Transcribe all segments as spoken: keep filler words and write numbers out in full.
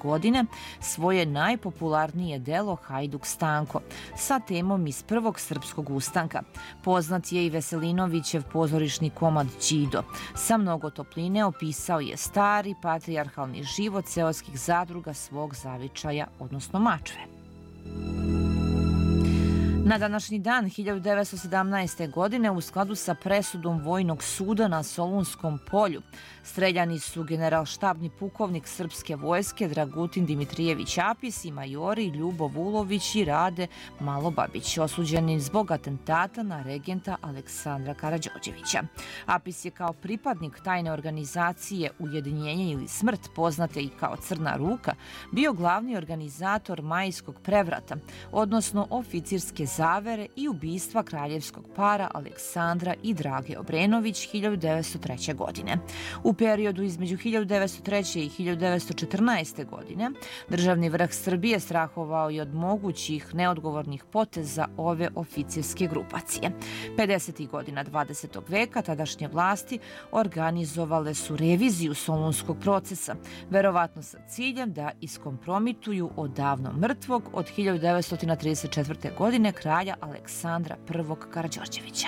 godine svoje najpopularnije delo Hajduk Stanko sa temom iz prvog srpskog ustanka. Poznat je i Veselinovićev pozorišni komad Ćido. Sa mnogo topline opisao je stari patrijarhalni život seoskih zadruga svog zavičaja, odnosno mačve. Na današnji dan hiljadu devetsto sedamnaeste. godine u skladu sa presudom Vojnog suda na Solunskom polju streljani su generalštabni pukovnik srpske vojske Dragutin Dimitrijević Apis i majori Ljubo Vulović i Rade Malobabić, osuđeni zbog atentata na regenta Aleksandra Karađorđevića. Apis je kao pripadnik tajne organizacije Ujedinjenje ili smrt, poznate i kao Crna ruka, bio glavni organizator Majskog prevrata, odnosno oficirske zavere i ubistva kraljevskog para Aleksandra i Drage Obrenović hiljadu devetsto treće. godine. U periodu između hiljadu devetsto treće. i hiljadu devetsto četrnaeste. godine državni vrh Srbije strahovao je od mogućih neodgovornih poteza ove oficirske grupacije. pedesetih godina dvadesetog veka tadašnje vlasti organizovale su reviziju Solunskog procesa, verovatno sa ciljem da iskompromituju odavno mrtvog od hiljadu devetsto trideset četvrte. godine kralja Aleksandra prvog Karađorđevića.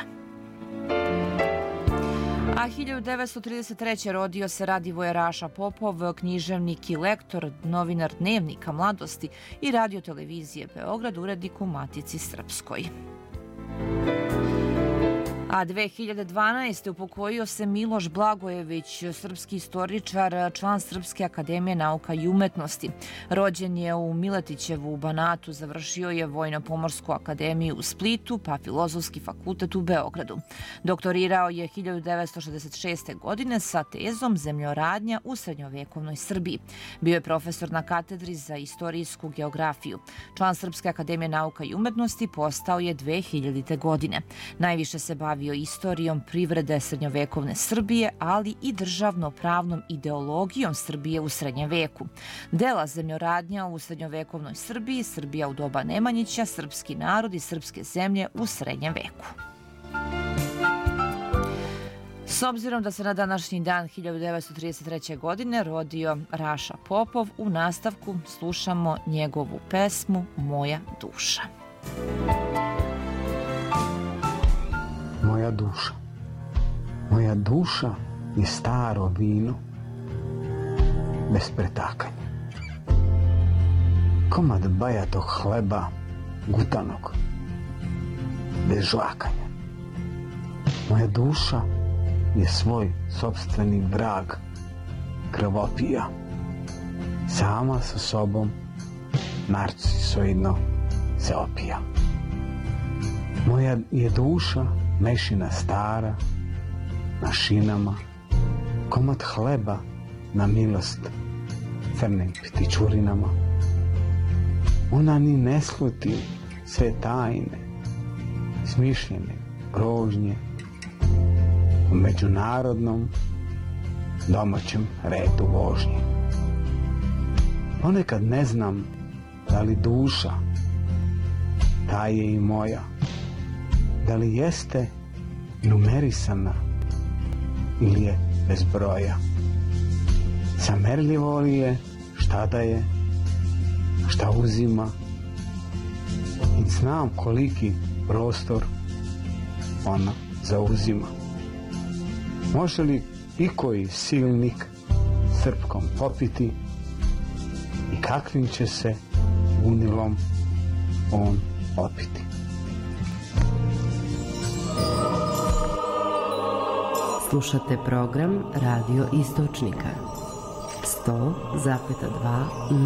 A hiljadu devetsto trideset treće. rodio se Radivoje Raša Popov, književnik i lektor, novinar Dnevnika mladosti i radio-televizije Beograd, urednik u Matici Srpskoj. A dve hiljade dvanaeste. upokojio se Miloš Blagojević, srpski istoričar, član Srpske akademije nauka i umetnosti. Rođen je u Miletićevu u Banatu, završio je Vojno-pomorsku akademiju u Splitu, pa Filozofski fakultet u Beogradu. Doktorirao je hiljadu devetsto šezdeset šeste. godine sa tezom Zemljoradnja u srednjovekovnoj Srbiji. Bio je profesor na katedri za istorijsku geografiju. Član Srpske akademije nauka i umetnosti postao je dve hiljadite. godine. Najviše se bavio istorijom privrede srednjovekovne Srbije, ali i državno-pravnom ideologijom Srbije u srednjem veku. Dela Zemljoradnja u srednjovekovnoj Srbiji, Srbija u doba Nemanjića, srpski narod i srpske zemlje u srednjem veku. S obzirom da se na današnji dan hiljadu devetsto trideset treće. godine rodio Raša Popov, u nastavku slušamo njegovu pesmu Moja duša. Moja duša, moja duša je staro vino bez pretakanja. Komad bajatog hleba gutanog bez žvakanja. Moja duša je svoj sopstveni vrag krvopija. Sama sa sobom narcisoidno se opija. Moja je duša mešina stara, na šinama, komad hleba na milost crnim ptičurinama. Ona ni ne sluti sve tajne, smišljene grožnje u međunarodnom domaćem redu vožnje. Ponekad ne znam da li duša, ta je i moja, da li jeste numerisana ili je bez broja. Samerljivo li je šta daje, šta uzima, i znam koliki prostor ona zauzima. Može li ikoji silnik srpkom popiti i kakvim će se unilom on opiti. Slušate program Radio Istočnika sto zarez dva